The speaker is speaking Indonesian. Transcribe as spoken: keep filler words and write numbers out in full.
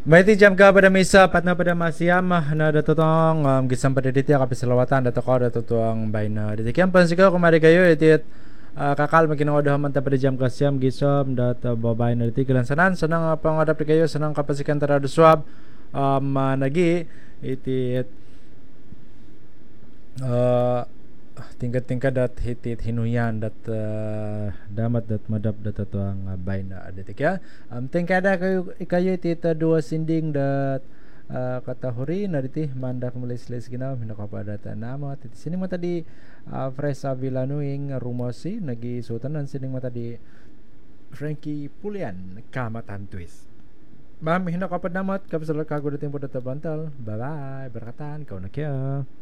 Maiti jam ka pada misa patna pada masiam na datotong um, gisam pada diti kapis selawatan dato ko datotong bay na diti kyan pansikaw kumari kayo itit uh, kakal makinong odoh man pada jam kasyam gisom dat uh, babay na diti kilansanan sanang uh, pangadap di kayo sanang kapasikan tarado swab um, uh, nagi itit uh, tingkat-tingkat dat hitit hinuyan dat uh, damat dat madap dat tuang uh, bay na adetik ya um, tingkada kayo kayo itit uh, dua sinding dat uh, katahuri na diti mandak melis-lis ginaw hinakapada ta nama titi sini mata di uh, fresh avilanuing rumosi nagi sultanan sini mata di Frankie Pulian kamatan twist. Ma'am, hinakapada namat kapsal kago dating po data bantal. Bye bye, berkatan kau nak ya.